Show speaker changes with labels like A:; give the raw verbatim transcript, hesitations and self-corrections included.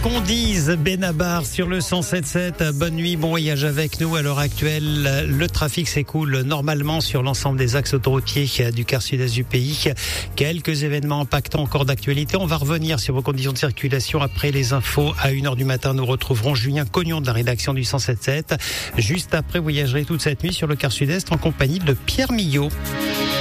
A: qu'on dise, Benabar sur le cent sept sept. Bonne nuit, bon voyage avec nous. À l'heure actuelle, le trafic s'écoule normalement sur l'ensemble des axes autoroutiers du quart sud-est du pays. Quelques événements impactants encore d'actualité. On va revenir sur vos conditions de circulation après les infos. À une heure du matin, nous retrouverons Julien Cognon de la rédaction du cent sept sept. Juste après, vous voyagerez toute cette nuit sur le quart sud-est en compagnie de Pierre Millot.